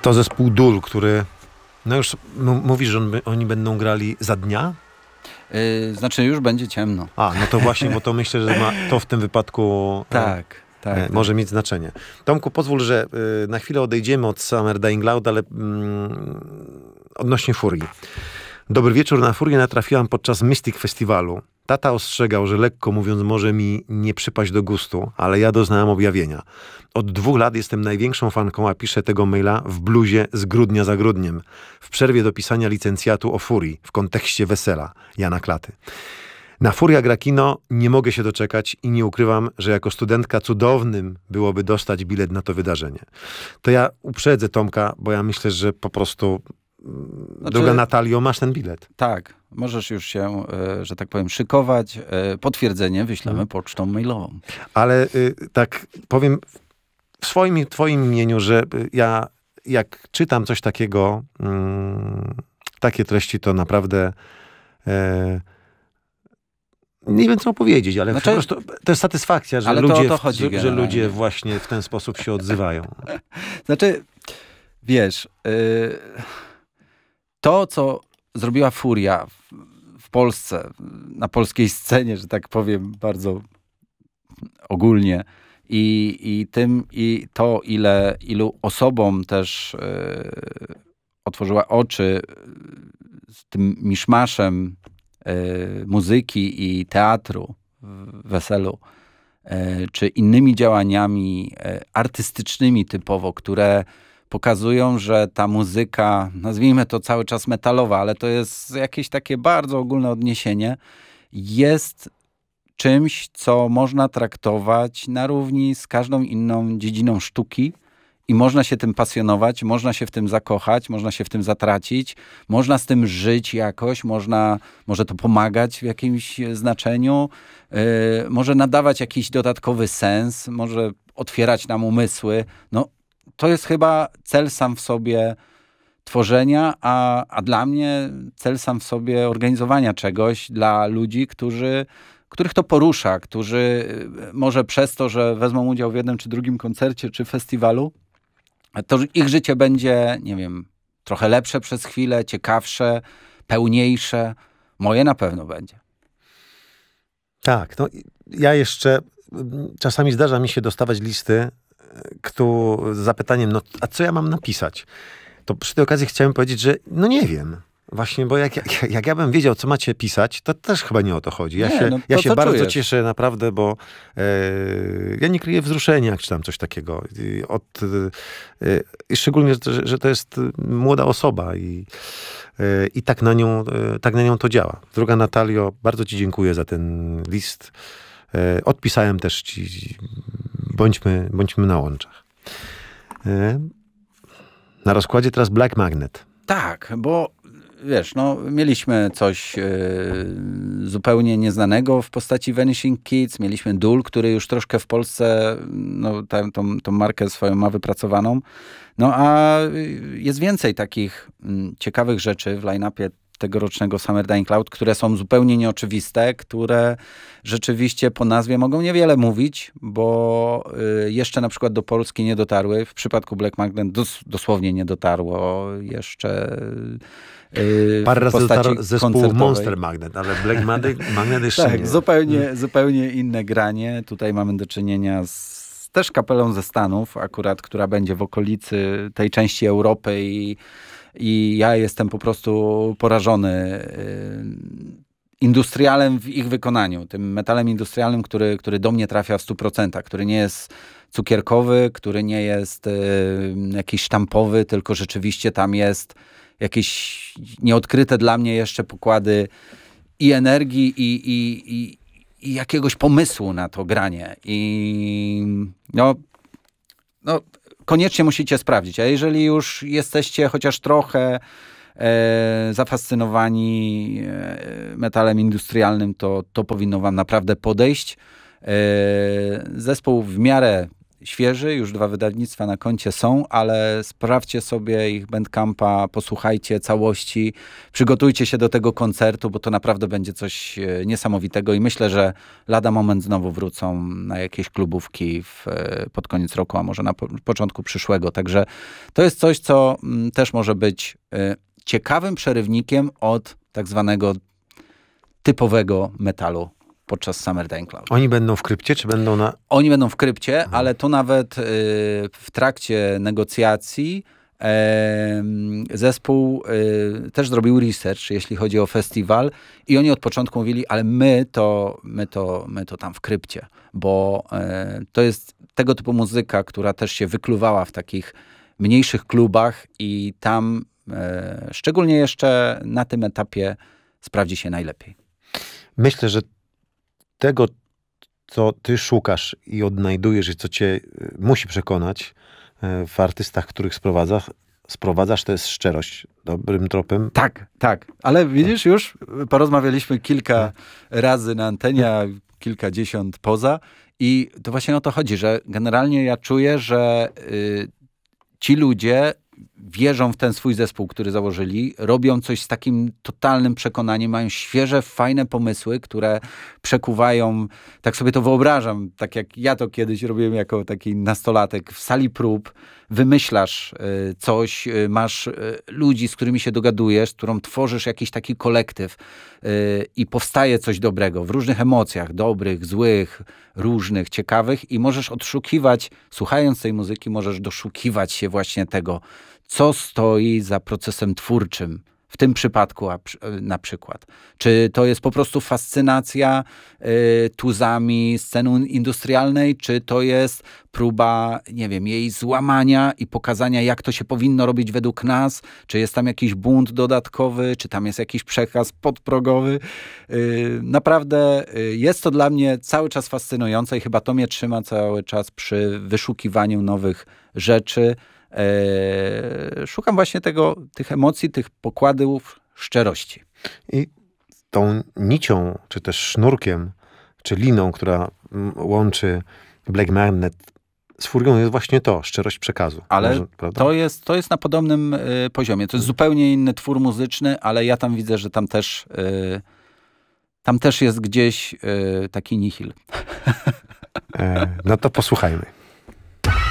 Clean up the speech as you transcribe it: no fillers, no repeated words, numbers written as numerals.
To zespół Dul, który... No już mówisz, że oni będą grali za dnia? Znaczy już będzie ciemno. No to właśnie, bo to myślę, że to w tym wypadku tak. może mieć znaczenie. Tomku, pozwól, że na chwilę odejdziemy od Summer Dying Loud, ale odnośnie Furii. Dobry wieczór, na Furię natrafiłam podczas Mystic Festiwalu. Tata ostrzegał, że lekko mówiąc może mi nie przypaść do gustu, ale ja doznałem objawienia. Od 2 lat jestem największą fanką, a piszę tego maila w bluzie z grudnia za grudniem. W przerwie do pisania licencjatu o Furii w kontekście wesela Jana Klaty. Na Furia gra kino nie mogę się doczekać i nie ukrywam, że jako studentka cudownym byłoby dostać bilet na to wydarzenie. To ja uprzedzę Tomka, bo ja myślę, że po prostu droga Natalio, masz ten bilet. Tak, możesz już się, że tak powiem, szykować. Potwierdzenie wyślemy pocztą mailową. Ale tak powiem w swoim i twoim imieniu, że ja jak czytam coś takiego, takie treści, to naprawdę nie wiem, co powiedzieć, ale po prostu to jest satysfakcja, że ludzie właśnie w ten sposób się odzywają. Znaczy, wiesz, to, co zrobiła Furia w Polsce, na polskiej scenie, że tak powiem, bardzo ogólnie, i to, ilu osobom też otworzyła oczy z tym miszmaszem muzyki i teatru w weselu, czy innymi działaniami artystycznymi typowo, które pokazują, że ta muzyka, nazwijmy to cały czas metalowa, ale to jest jakieś takie bardzo ogólne odniesienie, jest czymś, co można traktować na równi z każdą inną dziedziną sztuki i można się tym pasjonować, można się w tym zakochać, można się w tym zatracić, można z tym żyć jakoś, może to pomagać w jakimś znaczeniu, może nadawać jakiś dodatkowy sens, może otwierać nam umysły. No, to jest chyba cel sam w sobie tworzenia, a dla mnie cel sam w sobie organizowania czegoś dla ludzi, których to porusza, którzy może przez to, że wezmą udział w jednym czy drugim koncercie czy festiwalu, to ich życie będzie, nie wiem, trochę lepsze przez chwilę, ciekawsze, pełniejsze. Moje na pewno będzie. Tak, no ja jeszcze czasami zdarza mi się dostawać listy z zapytaniem, no a co ja mam napisać? To przy tej okazji chciałem powiedzieć, że no nie wiem. Właśnie, bo jak ja bym wiedział, co macie pisać, to też chyba nie o to chodzi. Ja się bardzo cieszę naprawdę, bo ja nie kryję wzruszenia, jak czytam coś takiego. I szczególnie, że to jest młoda osoba i tak na nią to działa. Droga Natalio, bardzo ci dziękuję za ten list. Odpisałem też ci, bądźmy na łączach. Na rozkładzie teraz Black Magnet. Tak, bo wiesz, no mieliśmy coś zupełnie nieznanego w postaci Vanishing Kids, mieliśmy Dul, który już troszkę w Polsce tą markę swoją ma wypracowaną. No a jest więcej takich ciekawych rzeczy w line-upie tegorocznego Summer Dying Loud, które są zupełnie nieoczywiste, które rzeczywiście po nazwie mogą niewiele mówić, bo jeszcze na przykład do Polski nie dotarły. W przypadku Black Magnet dosłownie nie dotarło jeszcze parę razy dotarł zespół Monster Magnet, ale Black Magnet jeszcze nie. Zupełnie inne granie. Tutaj mamy do czynienia z też kapelą ze Stanów, akurat, która będzie w okolicy tej części Europy i ja jestem po prostu porażony industrialem w ich wykonaniu. Tym metalem industrialnym, który do mnie trafia w 100%, który nie jest cukierkowy, który nie jest jakiś sztampowy, tylko rzeczywiście tam jest jakieś nieodkryte dla mnie jeszcze pokłady i energii i jakiegoś pomysłu na to granie. I no koniecznie musicie sprawdzić. A jeżeli już jesteście chociaż trochę zafascynowani metalem industrialnym, to powinno wam naprawdę podejść. Zespół w miarę świeży, już 2 wydawnictwa na koncie są, ale sprawdźcie sobie ich Bandcampa, posłuchajcie całości, przygotujcie się do tego koncertu, bo to naprawdę będzie coś niesamowitego i myślę, że lada moment znowu wrócą na jakieś klubówki pod koniec roku, a może na początku przyszłego. Także to jest coś, co też może być ciekawym przerywnikiem od tak zwanego typowego metalu podczas Summer Dying Cloud. Oni będą w krypcie, czy będą na... Oni będą w krypcie, ale to nawet w trakcie negocjacji zespół też zrobił research, jeśli chodzi o festiwal i oni od początku mówili, ale my to tam w krypcie, bo to jest tego typu muzyka, która też się wykluwała w takich mniejszych klubach i tam szczególnie jeszcze na tym etapie sprawdzi się najlepiej. Myślę, że tego, co ty szukasz i odnajdujesz i co cię musi przekonać w artystach, których sprowadzasz, to jest szczerość. Dobrym tropem. Tak. Ale widzisz, już porozmawialiśmy kilka razy na antenie, a kilkadziesiąt poza i to właśnie o to chodzi, że generalnie ja czuję, że ci ludzie wierzą w ten swój zespół, który założyli, robią coś z takim totalnym przekonaniem, mają świeże, fajne pomysły, które przekuwają, tak sobie to wyobrażam, tak jak ja to kiedyś robiłem jako taki nastolatek, w sali prób wymyślasz coś, masz ludzi, z którymi się dogadujesz, z którą tworzysz jakiś taki kolektyw i powstaje coś dobrego w różnych emocjach, dobrych, złych, różnych, ciekawych i możesz odszukiwać, słuchając tej muzyki, możesz doszukiwać się właśnie tego, co stoi za procesem twórczym. W tym przypadku na przykład. Czy to jest po prostu fascynacja tuzami sceny industrialnej, czy to jest próba, nie wiem, jej złamania i pokazania, jak to się powinno robić według nas, czy jest tam jakiś bunt dodatkowy, czy tam jest jakiś przekaz podprogowy. Naprawdę jest to dla mnie cały czas fascynujące i chyba to mnie trzyma cały czas przy wyszukiwaniu nowych rzeczy. Szukam właśnie tych emocji, tych pokładów szczerości. I tą nicią, czy też sznurkiem, czy liną, która łączy Black Magnet z Furią jest właśnie to, szczerość przekazu. Ale może, to jest na podobnym poziomie. To jest zupełnie inny twór muzyczny, ale ja tam widzę, że tam też jest gdzieś taki nihil. No to posłuchajmy.